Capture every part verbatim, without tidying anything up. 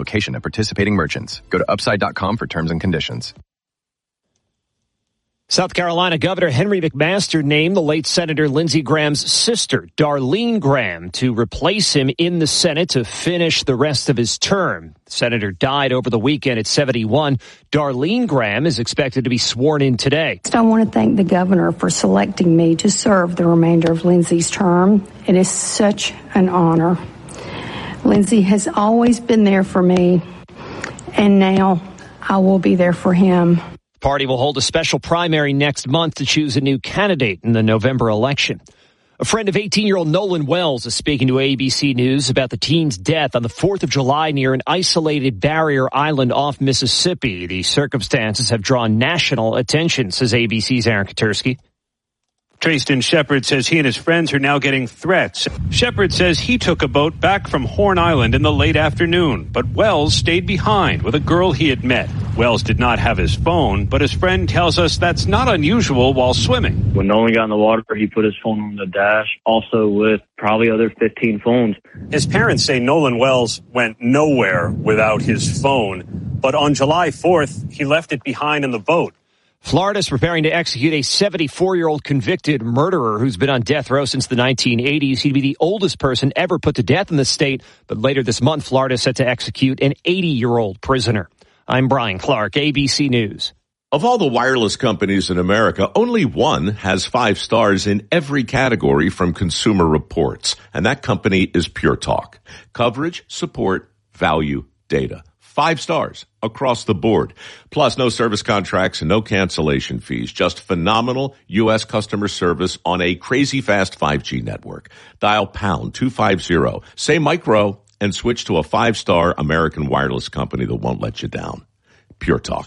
location at participating merchants. Go to upside dot com for terms and conditions. South Carolina Governor Henry McMaster named the late Senator Lindsey Graham's sister, Darlene Graham, to replace him in the Senate to finish the rest of his term. The senator died over the weekend at seventy-one. Darlene Graham is expected to be sworn in today. I want to thank the governor for selecting me to serve the remainder of Lindsey's term. It is such an honor. Lindsey has always been there for me, and now I will be there for him. The party will hold a special primary next month to choose a new candidate in the November election. A friend of eighteen-year-old Nolan Wells is speaking to A B C News about the teen's death on the fourth of July near an isolated barrier island off Mississippi. The circumstances have drawn national attention, says A B C's Aaron Katursky. Trayston Shepard says he and his friends are now getting threats. Shepard says he took a boat back from Horn Island in the late afternoon, but Wells stayed behind with a girl he had met. Wells did not have his phone, but his friend tells us that's not unusual while swimming. When Nolan got in the water, he put his phone on the dash, also with probably other fifteen phones. His parents say Nolan Wells went nowhere without his phone, but on July fourth, he left it behind in the boat. Florida is preparing to execute a seventy-four-year-old convicted murderer who's been on death row since the nineteen eighties. He'd be the oldest person ever put to death in the state, but later this month, Florida is set to execute an eighty-year-old prisoner. I'm Brian Clark, A B C News. Of all the wireless companies in America, only one has five stars in every category from Consumer Reports, and that company is Pure Talk. Coverage, support, value, data. Five stars across the board. Plus, no service contracts and no cancellation fees. Just phenomenal U S customer service on a crazy fast five G network. Dial pound two fifty, say micro, and switch to a five-star American wireless company that won't let you down. Pure Talk.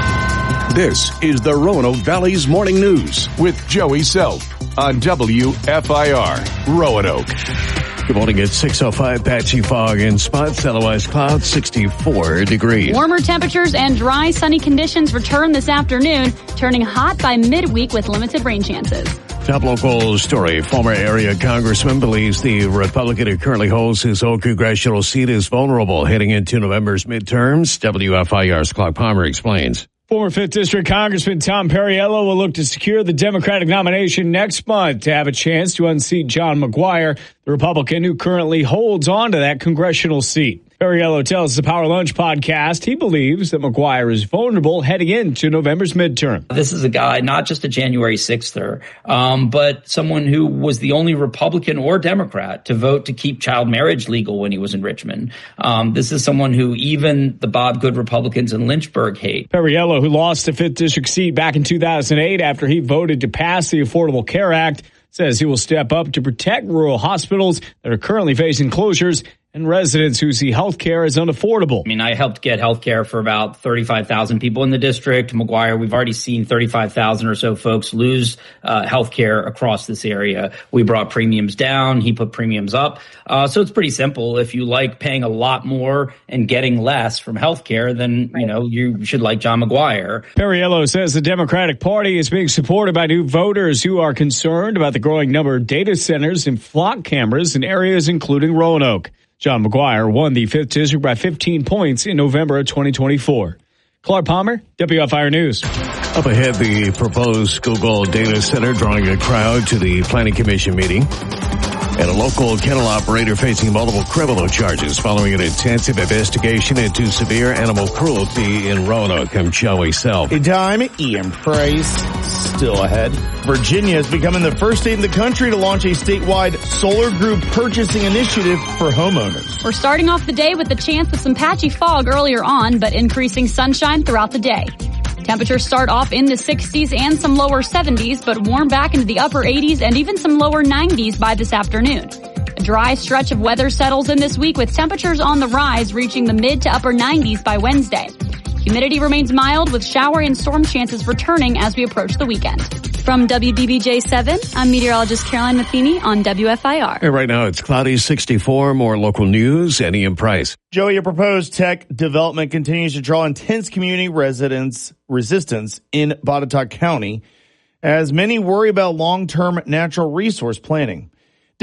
This is the Roanoke Valley's Morning News with Joey Self on W F I R Roanoke. Good morning at six oh five, patchy fog and spots, otherwise clouds, sixty-four degrees. Warmer temperatures and dry, sunny conditions return this afternoon, turning hot by midweek with limited rain chances. Top local story. Former area congressman believes the Republican who currently holds his old congressional seat is vulnerable heading into November's midterms. W F I R's Clark Palmer explains. Former fifth District Congressman Tom Perriello will look to secure the Democratic nomination next month to have a chance to unseat John McGuire, the Republican who currently holds on to that congressional seat. Perriello tells the Power Lunch podcast he believes that McGuire is vulnerable heading into November's midterm. This is a guy, not just a January sixther, um, but someone who was the only Republican or Democrat to vote to keep child marriage legal when he was in Richmond. Um, this is someone who even the Bob Good Republicans in Lynchburg hate. Perriello, who lost a fifth District seat back in two thousand eight after he voted to pass the Affordable Care Act, says he will step up to protect rural hospitals that are currently facing closures and residents who see health care as unaffordable. I mean, I helped get health care for about thirty-five thousand people in the district. McGuire, we've already seen thirty-five thousand or so folks lose uh, health care across this area. We brought premiums down. He put premiums up. Uh, so it's pretty simple. If you like paying a lot more and getting less from health care, then, you know, you should like John McGuire. Perriello says the Democratic Party is being supported by new voters who are concerned about the growing number of data centers and flock cameras in areas including Roanoke. John McGuire won the fifth District by fifteen points in November of twenty twenty-four. Clark Palmer, W F I R News. Up ahead, the proposed Google data center drawing a crowd to the Planning Commission meeting. And a local kennel operator facing multiple criminal charges following an intensive investigation into severe animal cruelty in Roanoke. I'm Joey Self. In time, Ian Price. Still ahead. Virginia is becoming the first state in the country to launch a statewide solar group purchasing initiative for homeowners. We're starting off the day with the chance of some patchy fog earlier on, but increasing sunshine throughout the day. Temperatures start off in the sixties and some lower seventies, but warm back into the upper eighties and even some lower nineties by this afternoon. A dry stretch of weather settles in this week with temperatures on the rise, reaching the mid to upper nineties by Wednesday. Humidity remains mild with shower and storm chances returning as we approach the weekend. From W D B J seven, I'm meteorologist Caroline Matheny on W F I R. Hey, right now it's cloudy, sixty-four. More local news and Ian Price. Joey, your proposed tech development continues to draw intense community residents resistance in Botetourt County as many worry about long-term natural resource planning.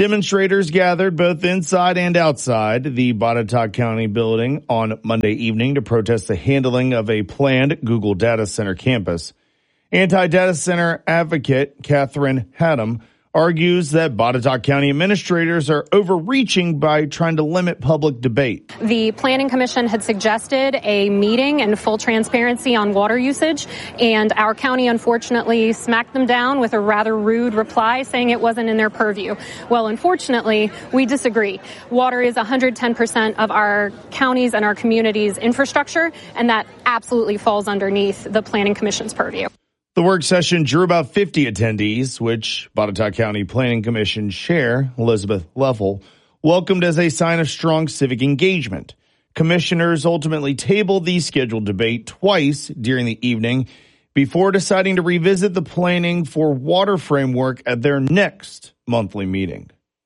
Demonstrators gathered both inside and outside the Botetourt County building on Monday evening to protest the handling of a planned Google data center campus. Anti-data center advocate Catherine Haddam argues that Botetourt County administrators are overreaching by trying to limit public debate. The Planning Commission had suggested a meeting and full transparency on water usage, and our county unfortunately smacked them down with a rather rude reply saying it wasn't in their purview. Well, unfortunately, we disagree. Water is one hundred ten percent of our county's and our community's infrastructure, and that absolutely falls underneath the Planning Commission's purview. The work session drew about fifty attendees, which Botetourt County Planning Commission Chair Elizabeth Leffel welcomed as a sign of strong civic engagement. Commissioners ultimately tabled the scheduled debate twice during the evening before deciding to revisit the planning for water framework at their next monthly meeting.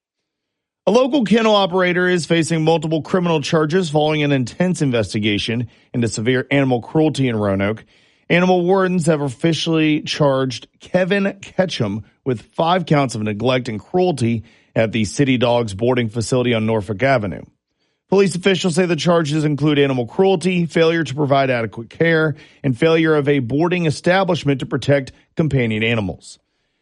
A local kennel operator is facing multiple criminal charges following an intense investigation into severe animal cruelty in Roanoke. Animal wardens have officially charged Kevin Ketchum with five counts of neglect and cruelty at the City Dogs boarding facility on Norfolk Avenue. Police officials say the charges include animal cruelty, failure to provide adequate care, and failure of a boarding establishment to protect companion animals.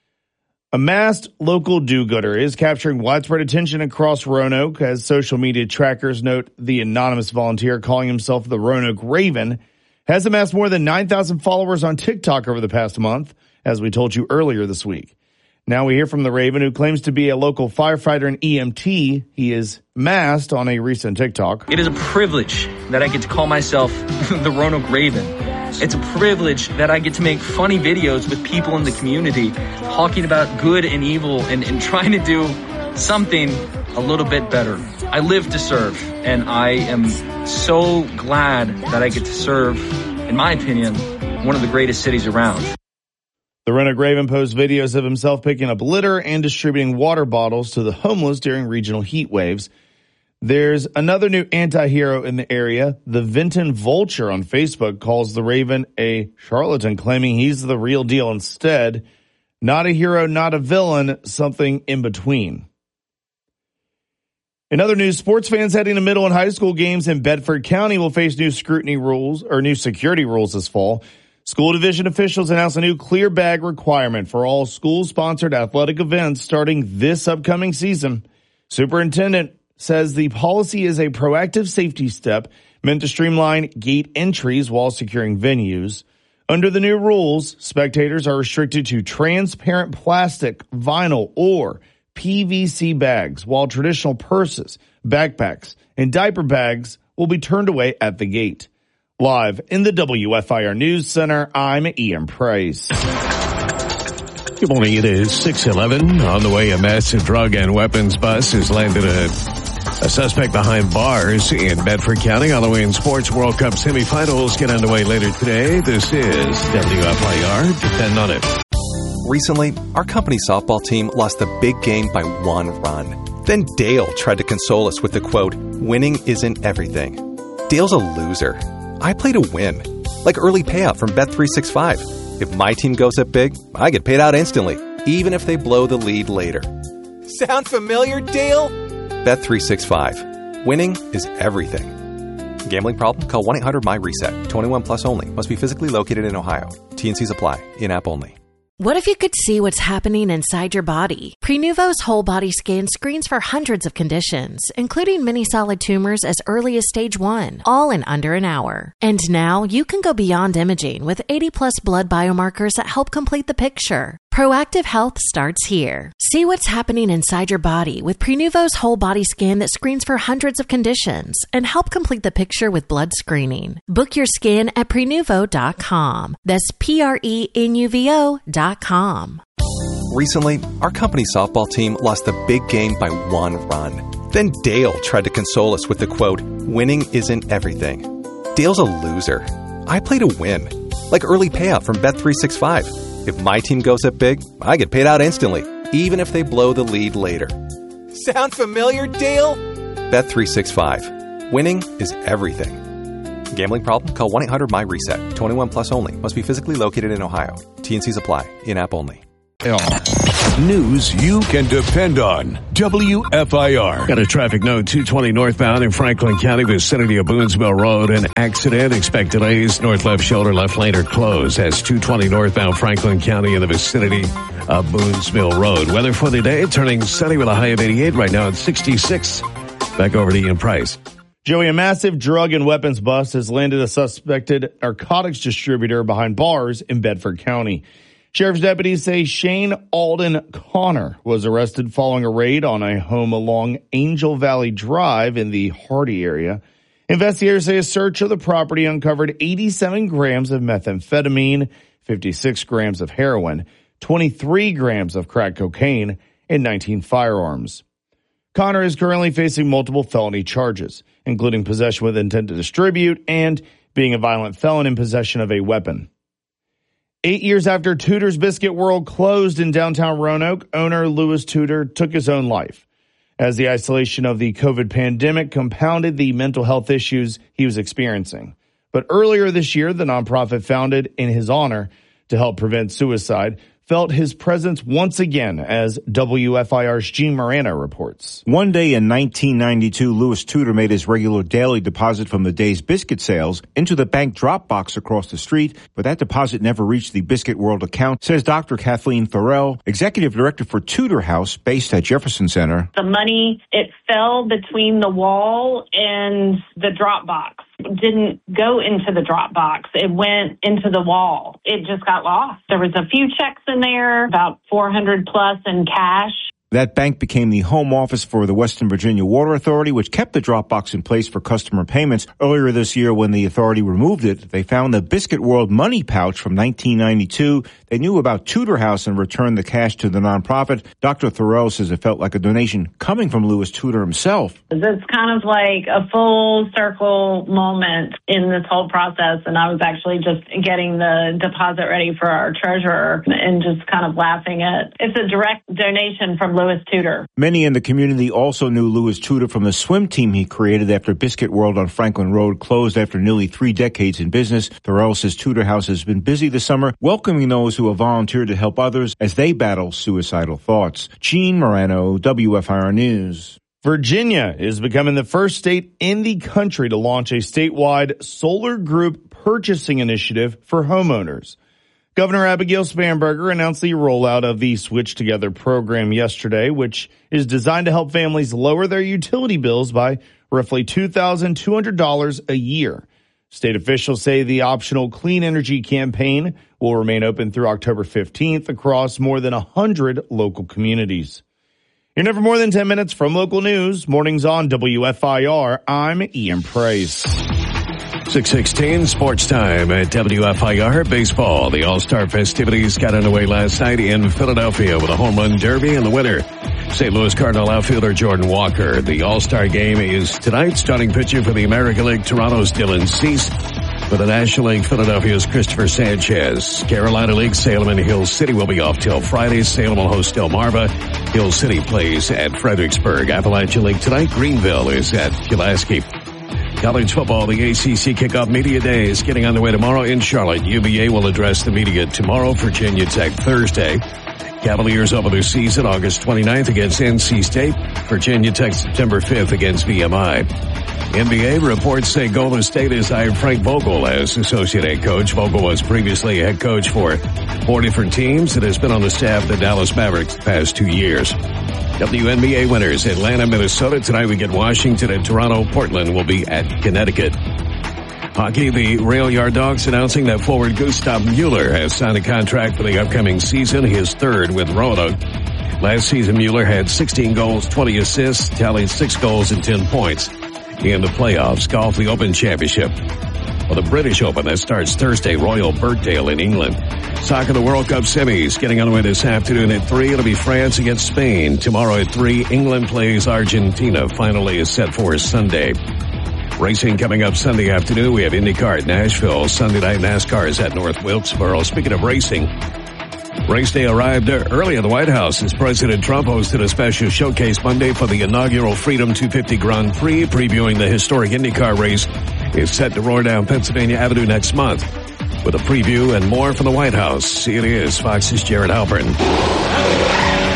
A masked local do-gooder is capturing widespread attention across Roanoke as social media trackers note the anonymous volunteer calling himself the Roanoke Raven has amassed more than nine thousand followers on TikTok over the past month, as we told you earlier this week. Now we hear from the Raven, who claims to be a local firefighter and E M T. He is masked on a recent TikTok. It is a privilege that I get to call myself the Roanoke Raven. It's a privilege that I get to make funny videos with people in the community talking about good and evil and, and trying to do something a little bit better. I live to serve, and I am so glad that I get to serve, in my opinion, one of the greatest cities around. The Roanoke Raven posts videos of himself picking up litter and distributing water bottles to the homeless during regional heat waves. There's another new anti-hero in the area. The Vinton Vulture on Facebook calls the Raven a charlatan, claiming he's the real deal instead. Not a hero, not a villain, something in between. In other news, sports fans heading to middle and high school games in Bedford County will face new scrutiny rules or new security rules this fall. School division officials announced a new clear bag requirement for all school-sponsored athletic events starting this upcoming season. Superintendent says the policy is a proactive safety step meant to streamline gate entries while securing venues. Under the new rules, spectators are restricted to transparent plastic, vinyl, or P V C bags, while traditional purses, backpacks, and diaper bags will be turned away at the gate. Live in the W F I R News Center, I'm Ian Price. Good morning. It is six eleven. On the way, a massive drug and weapons bus has landed a, a suspect behind bars in Bedford County. On the way in sports, World Cup semifinals get underway later today. This is W F I R. Depend on it. Recently, our company softball team lost the big game by one run. Then Dale tried to console us with the quote, "Winning isn't everything." Dale's a loser. I play to win. Like early payout from Bet three sixty-five. If my team goes up big, I get paid out instantly, even if they blow the lead later. Sound familiar, Dale? Bet three sixty-five. Winning is everything. Gambling problem? Call one eight hundred M Y reset. twenty-one plus only. Must be physically located in Ohio. T N Cs apply. In-app only. What if you could see what's happening inside your body? Prenuvo's whole body scan screens for hundreds of conditions, including many solid tumors as early as stage one, all in under an hour. And now you can go beyond imaging with eighty plus blood biomarkers that help complete the picture. Proactive health starts here. See what's happening inside your body with Prenuvo's whole body scan that screens for hundreds of conditions and help complete the picture with blood screening. Book your scan at Prenuvo dot com. That's P R E N U V O dot com. Recently, our company softball team lost the big game by one run. Then Dale tried to console us with the quote, "Winning isn't everything." Dale's a loser. I play to win. Like early payout from Bet three sixty-five. If my team goes up big, I get paid out instantly, even if they blow the lead later. Sound familiar, Dale? Bet three sixty-five. Winning is everything. Gambling problem? Call one eight hundred M Y reset. twenty-one plus only. Must be physically located in Ohio. T N Cs apply. In-app only. News you can depend on. W F I R. Got a traffic note, two twenty northbound in Franklin County, vicinity of Boonesville Road. An accident. Expect delays. North left shoulder, left lane are closed. That's two twenty northbound Franklin County in the vicinity of Boonesville Road. Weather for the day, turning sunny with a high of eighty-eight right now at sixty-six. Back over to Ian Price. Joey, a massive drug and weapons bust has landed a suspected narcotics distributor behind bars in Bedford County. Sheriff's deputies say Shane Alden Connor was arrested following a raid on a home along Angel Valley Drive in the Hardy area. Investigators say a search of the property uncovered eighty-seven grams of methamphetamine, fifty-six grams of heroin, twenty-three grams of crack cocaine, and nineteen firearms. Connor is currently facing multiple felony charges, including possession with intent to distribute and being a violent felon in possession of a weapon. Eight years after Tudor's Biscuit World closed in downtown Roanoke, owner Louis Tudor took his own life, as the isolation of the COVID pandemic compounded the mental health issues he was experiencing. But earlier this year, the nonprofit founded in his honor to help prevent suicide felt his presence once again, as W F I R's Gene Morano reports. One day in nineteen ninety-two, Louis Tudor made his regular daily deposit from the day's biscuit sales into the bank drop box across the street, but that deposit never reached the Biscuit World account, says Doctor Kathleen Thorell, executive director for Tudor House, based at Jefferson Center. The money, it fell between the wall and the drop box. It didn't go into the drop box. It went into the wall. It just got lost. There was a few checks in there, about four hundred plus in cash. That bank became the home office for the Western Virginia Water Authority, which kept the drop box in place for customer payments. Earlier this year, when the authority removed it, they found the Biscuit World money pouch from nineteen ninety-two. They knew about Tudor House and returned the cash to the nonprofit. Doctor Thoreau says it felt like a donation coming from Louis Tudor himself. It's kind of like a full circle moment in this whole process, and I was actually just getting the deposit ready for our treasurer and just kind of laughing at it. It's a direct donation from Louis Tudor. Many in the community also knew Louis Tudor from the swim team he created after Biscuit World on Franklin Road closed after nearly three decades in business. Thoreau says Tudor House has been busy this summer, welcoming those who have volunteered to help others as they battle suicidal thoughts. Gene Morano, W F I R News. Virginia is becoming the first state in the country to launch a statewide solar group purchasing initiative for homeowners. Governor Abigail Spanberger announced the rollout of the Switch Together program yesterday, which is designed to help families lower their utility bills by roughly two thousand two hundred dollars a year. State officials say the optional Clean Energy campaign will remain open through October fifteenth across more than one hundred local communities. You're never more than ten minutes from local news. Mornings on W F I R. I'm Ian Price. six sixteen sports time at W F I R. Baseball. The All-Star festivities got underway last night in Philadelphia with a home run derby and the winner, Saint Louis Cardinal outfielder Jordan Walker. The All-Star game is tonight. Starting pitcher for the American League, Toronto's Dylan Cease. For the National League, Philadelphia's Christopher Sanchez. Carolina League, Salem and Hill City will be off till Friday. Salem will host Delmarva. Hill City plays at Fredericksburg. Appalachian League tonight, Greenville is at Pulaski. College football, the A C C kickoff media day is getting underway tomorrow in Charlotte. U V A will address the media tomorrow. Virginia Tech Thursday. Cavaliers open their season August twenty-ninth against N C State. Virginia Tech September fifth against V M I. N B A reports say Golden State has hired Frank Vogel as associate head coach. Vogel was previously a head coach for four different teams and has been on the staff of the Dallas Mavericks the past two years. W N B A winners, Atlanta, Minnesota. Tonight we get Washington and Toronto. Portland will be at Connecticut. Hockey, the Rail Yard Dogs announcing that forward Gustav Mueller has signed a contract for the upcoming season, his third with Roanoke. Last season, Mueller had sixteen goals, twenty assists, tallied six goals and ten points. In the playoffs, Golf, the Open Championship. Well, the British Open, that starts Thursday, Royal Birkdale in England. Soccer, the World Cup semis, getting underway this afternoon at three. It'll be France against Spain. Tomorrow at three, England plays Argentina. Finally is set for Sunday. Racing coming up Sunday afternoon. We have IndyCar at Nashville. Sunday night NASCAR is at North Wilkesboro. Speaking of racing, race day arrived early at the White House as President Trump hosted a special showcase Monday for the inaugural Freedom two fifty Grand Prix, previewing the historic IndyCar race. Is set to roar down Pennsylvania Avenue next month. With a preview and more from the White House, it is Fox's Jared Halpern.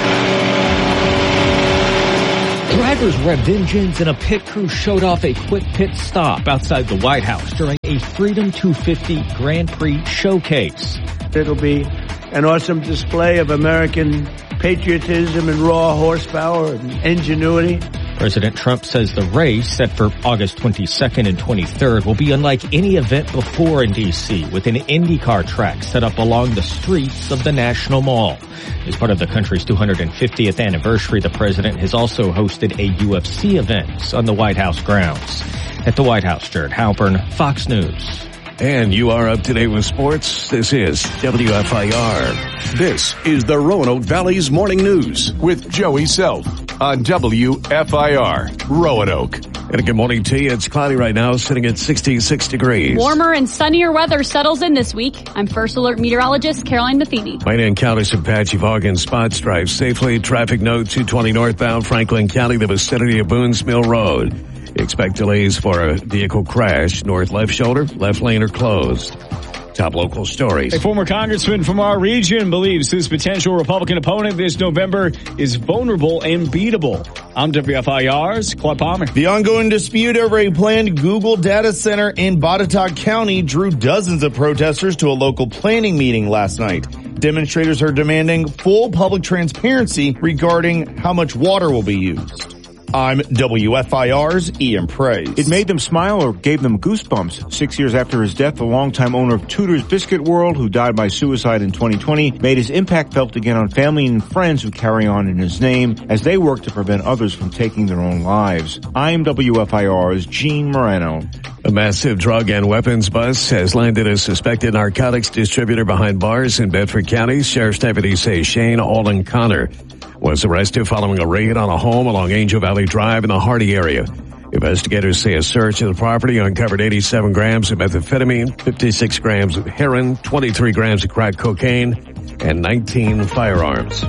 Bikers revved engines and a pit crew showed off a quick pit stop outside the White House during a Freedom two fifty Grand Prix showcase. It'll be an awesome display of American patriotism and raw horsepower and ingenuity. President Trump says the race, set for August twenty-second and twenty-third, will be unlike any event before in D C, with an IndyCar track set up along the streets of the National Mall. As part of the country's two hundred fiftieth anniversary, the president has also hosted a U F C event on the White House grounds. At the White House, Jared Halpern, Fox News. And you are up to date with sports. This is W F I R. This is the Roanoke Valley's Morning News with Joey Self on W F I R, Roanoke. And a good morning to you. It's cloudy right now, sitting at sixty-six degrees. Warmer and sunnier weather settles in this week. I'm First Alert meteorologist Caroline Matheny. Might encounter some patchy fog and spots. Drive safely. Traffic note two twenty northbound Franklin County, the vicinity of Boones Mill Road. Expect delays for a vehicle crash. North left shoulder, left lane are closed. Top local stories. A former congressman from our region believes his potential Republican opponent this November is vulnerable and beatable. I'm W F I R's Claude Palmer. The ongoing dispute over a planned Google data center in Botetourt County drew dozens of protesters to a local planning meeting last night. Demonstrators are demanding full public transparency regarding how much water will be used. I'm W F I R's Ian Praise. It made them smile or gave them goosebumps. Six years after his death, the longtime owner of Tudor's Biscuit World, who died by suicide in twenty twenty, made his impact felt again on family and friends who carry on in his name as they work to prevent others from taking their own lives. I'm W F I R's Gene Morano. A massive drug and weapons bust has landed a suspected narcotics distributor behind bars in Bedford County. Sheriff's deputies say Shane Alden Connor was arrested following a raid on a home along Angel Valley Drive in the Hardy area. Investigators say a search of the property uncovered eighty-seven grams of methamphetamine, fifty-six grams of heroin, twenty-three grams of crack cocaine, and nineteen firearms.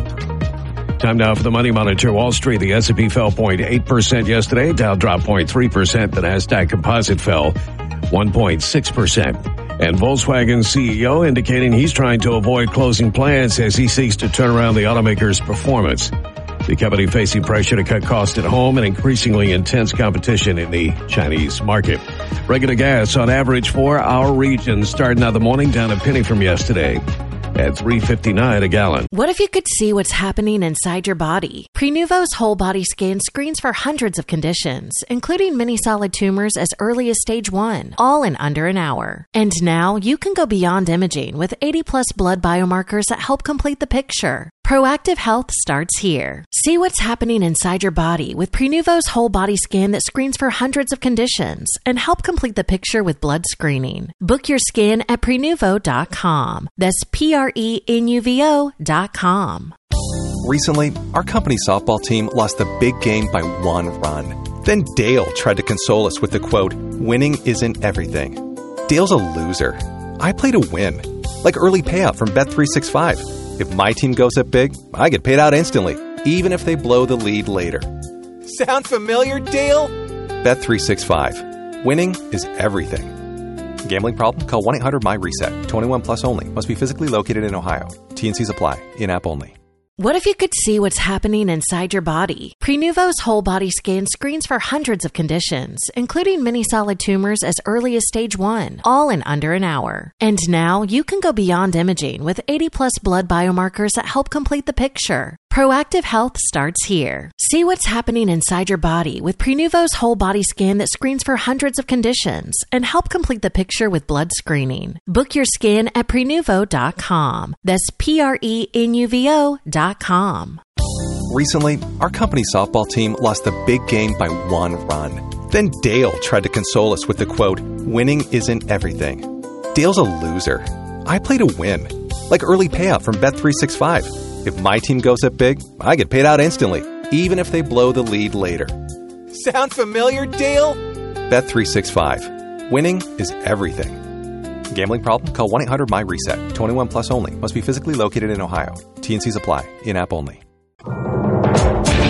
Time now for the Money Monitor. Wall Street, the S and P fell zero point eight percent yesterday. Dow dropped zero point three percent. The Nasdaq Composite fell one point six percent. And Volkswagen C E O indicating he's trying to avoid closing plants as he seeks to turn around the automaker's performance. The company facing pressure to cut costs at home and increasingly intense competition in the Chinese market. Regular gas on average for our region starting out the morning down a penny from yesterday at three fifty-nine a gallon. What if you could see what's happening inside your body? Prenuvo's whole body scan screens for hundreds of conditions, including many solid tumors as early as stage one, all in under an hour. And now you can go beyond imaging with eighty plus blood biomarkers that help complete the picture. Proactive health starts here. See what's happening inside your body with Prenuvo's whole body scan that screens for hundreds of conditions and help complete the picture with blood screening. Book your scan at prenuvo dot com. That's P R E N U V O dot com. Recently, our company softball team lost the big game by one run. Then Dale tried to console us with the quote, "Winning isn't everything." Dale's a loser. I play to win. Like early payout from Bet three sixty-five. If my team goes up big, I get paid out instantly, even if they blow the lead later. Sound familiar, Dale? Bet three sixty-five. Winning is everything. Gambling problem? Call one eight hundred M Y reset. twenty-one plus only. Must be physically located in Ohio. T and Cs apply. In-app only. What if you could see what's happening inside your body? Prenuvo's whole body scan screens for hundreds of conditions, including many solid tumors as early as stage one, all in under an hour. And now you can go beyond imaging with eighty plus blood biomarkers that help complete the picture. Proactive health starts here. See what's happening inside your body with Prenuvo's whole body scan that screens for hundreds of conditions and help complete the picture with blood screening. Book your scan at prenuvo dot com. That's P R E N U V O dot com. Recently, our company softball team lost the big game by one run. Then Dale tried to console us with the quote, "Winning isn't everything." Dale's a loser. I play to win. Like early payout from Bet three sixty-five. If my team goes up big, I get paid out instantly, even if they blow the lead later. Sound familiar, Dale? Bet three sixty-five. Winning is everything. Gambling problem? Call one eight hundred M Y reset. twenty-one plus only. Must be physically located in Ohio. T and Cs apply. In-app only.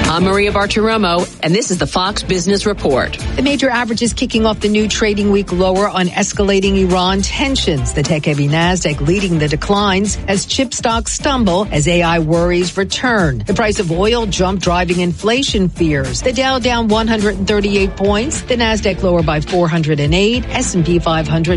I'm Maria Bartiromo, and this is the Fox Business Report. The major averages kicking off the new trading week lower on escalating Iran tensions. The tech-heavy NASDAQ leading the declines as chip stocks stumble as A I worries return. The price of oil jumped, driving inflation fears. The Dow down one hundred thirty-eight points. The NASDAQ lower by four hundred eight. S and P five hundred